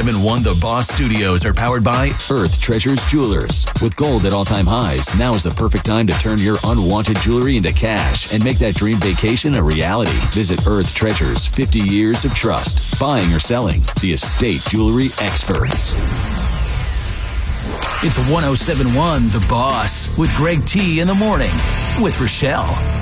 1071 The Boss Studios are powered by Earth Treasures Jewelers. With gold at all-time highs, now is the perfect time to turn your unwanted jewelry into cash and make that dream vacation a reality. Visit Earth Treasures, 50 years of trust. Buying or selling, the estate jewelry experts. It's 1071 The Boss with Greg T in the morning with Rochelle.